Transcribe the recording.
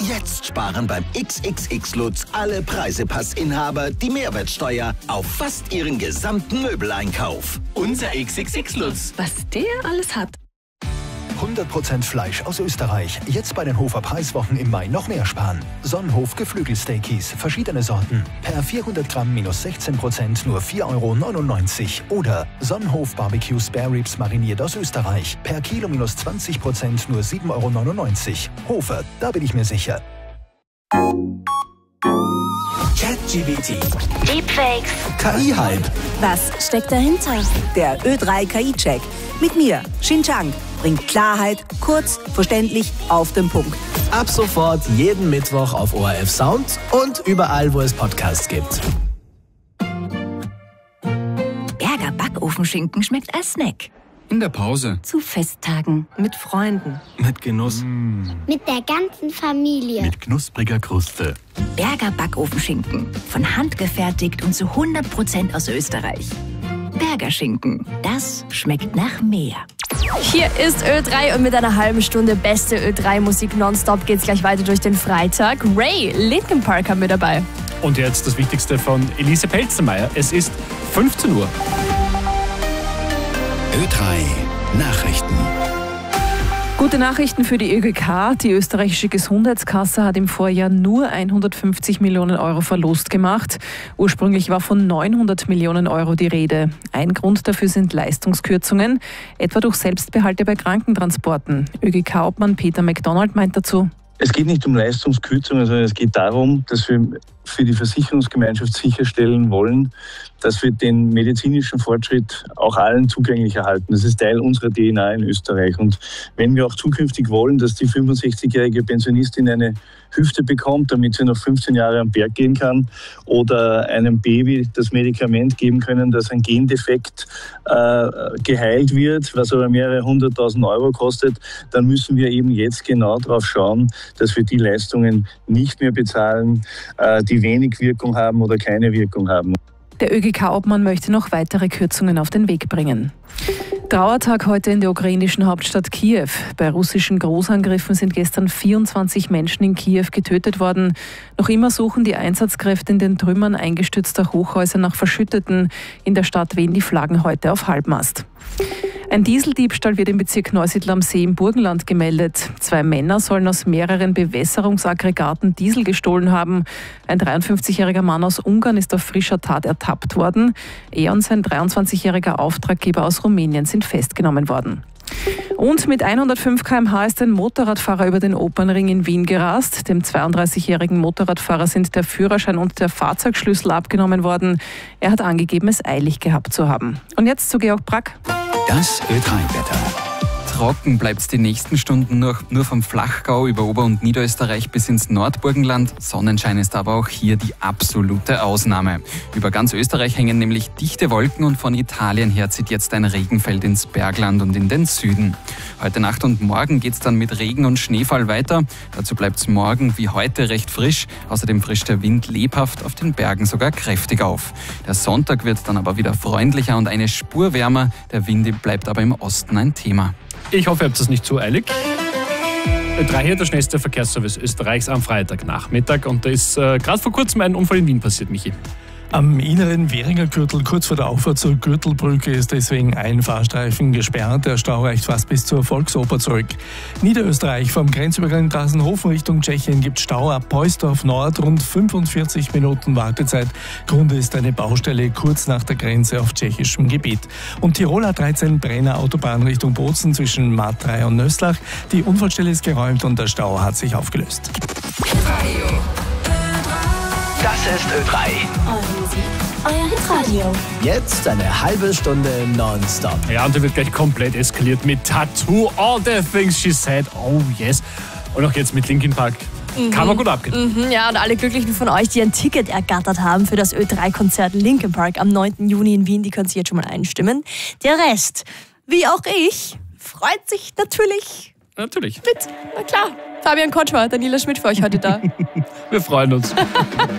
Jetzt sparen beim XXX Lutz alle Preisepassinhaber die Mehrwertsteuer auf fast ihren gesamten Möbeleinkauf. Unser XXX Lutz. Was der alles hat. 100% Fleisch aus Österreich. Jetzt bei den Hofer Preiswochen im Mai noch mehr sparen. Sonnenhof Geflügelsteakies, verschiedene Sorten. Per 400 Gramm minus 16%, nur 4,99 €. Oder Sonnenhof Barbecue Spare Ribs mariniert aus Österreich. Per Kilo minus 20%, nur 7,99 €. Hofer, da bin ich mir sicher. ChatGPT. Deepfakes. KI-Hype. Was steckt dahinter? Der Ö3 KI-Check. Mit mir, Xinjiang. Bringt Klarheit, kurz, verständlich, auf den Punkt. Ab sofort jeden Mittwoch auf ORF Sound und überall, wo es Podcasts gibt. Berger Backofenschinken schmeckt als Snack. In der Pause. Zu Festtagen. Mit Freunden. Mit Genuss. Mit der ganzen Familie. Mit knuspriger Kruste. Berger Backofenschinken. Von Hand gefertigt und zu 100% aus Österreich. Berger Schinken. Das schmeckt nach mehr. Hier ist Ö3 und mit einer halben Stunde beste Ö3-Musik nonstop geht's gleich weiter durch den Freitag. Ray, Linkin Park haben wir dabei. Und jetzt das Wichtigste von Elise Pelzermeier. Es ist 15 Uhr. Ö3 Nachrichten. Gute Nachrichten für die ÖGK. Die österreichische Gesundheitskasse hat im Vorjahr nur 150 Millionen € Verlust gemacht. Ursprünglich war von 900 Millionen € die Rede. Ein Grund dafür sind Leistungskürzungen, etwa durch Selbstbehalte bei Krankentransporten. ÖGK-Obmann Peter McDonald meint dazu: Es geht nicht um Leistungskürzungen, sondern es geht darum, dass wir für die Versicherungsgemeinschaft sicherstellen wollen, dass wir den medizinischen Fortschritt auch allen zugänglich erhalten. Das ist Teil unserer DNA in Österreich. Und wenn wir auch zukünftig wollen, dass die 65-jährige Pensionistin eine Hüfte bekommt, damit sie noch 15 Jahre am Berg gehen kann, oder einem Baby das Medikament geben können, dass ein Gendefekt geheilt wird, was aber mehrere 100.000 € kostet, dann müssen wir eben jetzt genau darauf schauen, dass wir die Leistungen nicht mehr bezahlen, die wenig Wirkung haben oder keine Wirkung haben. Der ÖGK-Obmann möchte noch weitere Kürzungen auf den Weg bringen. Trauertag heute in der ukrainischen Hauptstadt Kiew. Bei russischen Großangriffen sind gestern 24 Menschen in Kiew getötet worden. Noch immer suchen die Einsatzkräfte in den Trümmern eingestürzter Hochhäuser nach Verschütteten. In der Stadt wehen die Flaggen heute auf Halbmast. Ein Dieseldiebstahl wird im Bezirk Neusiedl am See im Burgenland gemeldet. 2 Männer sollen aus mehreren Bewässerungsaggregaten Diesel gestohlen haben. Ein 53-jähriger Mann aus Ungarn ist auf frischer Tat ertappt worden. Er und sein 23-jähriger Auftraggeber aus Rumänien sind festgenommen worden. Und mit 105 km/h ist ein Motorradfahrer über den Opernring in Wien gerast. Dem 32-jährigen Motorradfahrer sind der Führerschein und der Fahrzeugschlüssel abgenommen worden. Er hat angegeben, es eilig gehabt zu haben. Und jetzt zu Georg Brack. Das Ö3-Wetter. Trocken bleibt es die nächsten Stunden noch, nur vom Flachgau über Ober- und Niederösterreich bis ins Nordburgenland. Sonnenschein ist aber auch hier die absolute Ausnahme. Über ganz Österreich hängen nämlich dichte Wolken und von Italien her zieht jetzt ein Regenfeld ins Bergland und in den Süden. Heute Nacht und morgen geht es dann mit Regen und Schneefall weiter. Dazu bleibt es morgen wie heute recht frisch. Außerdem frischt der Wind lebhaft, auf den Bergen sogar kräftig auf. Der Sonntag wird dann aber wieder freundlicher und eine Spur wärmer. Der Wind bleibt aber im Osten ein Thema. Ich hoffe, ihr habt das nicht zu eilig. Ö3 hier, der schnellste Verkehrsservice Österreichs am Freitagnachmittag. Und da ist gerade vor kurzem ein Unfall in Wien passiert, Michi. Am inneren Währinger Gürtel, kurz vor der Auffahrt zur Gürtelbrücke, ist deswegen ein Fahrstreifen gesperrt. Der Stau reicht fast bis zur Volksoper zurück. Niederösterreich vom Grenzübergang Drassenhofen Richtung Tschechien gibt Stau ab Poisdorf Nord, rund 45 Minuten Wartezeit. Grund ist eine Baustelle kurz nach der Grenze auf tschechischem Gebiet. Und Tirol A13 Brenner Autobahn Richtung Bozen zwischen Matrei und Nöslach. Die Unfallstelle ist geräumt und der Stau hat sich aufgelöst. Das ist Ö3. Eure Musik, euer Hitradio. Jetzt eine halbe Stunde nonstop. Ja, und der wird gleich komplett eskaliert mit Tattoo, all the things she said, oh yes. Und auch jetzt mit Linkin Park. Kann man gut abgehen. Ja, und alle Glücklichen von euch, die ein Ticket ergattert haben für das Ö3-Konzert Linkin Park am 9. Juni in Wien, die können sich jetzt schon mal einstimmen. Der Rest, wie auch ich, freut sich natürlich. Natürlich. Mit, na klar. Fabian Kotschmer, Daniela Schmidt für euch heute da. Wir freuen uns.